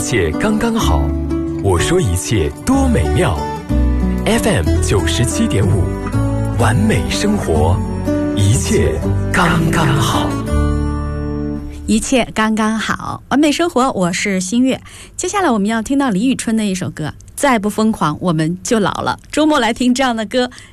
切刚刚好，我说一切多美妙。FM 97.5，完美生活，一切刚刚好。 一切刚刚好，完美生活，我是新月。接下来我们要听到李宇春的一首歌，再不疯狂我们就老了。周末来听这样的歌，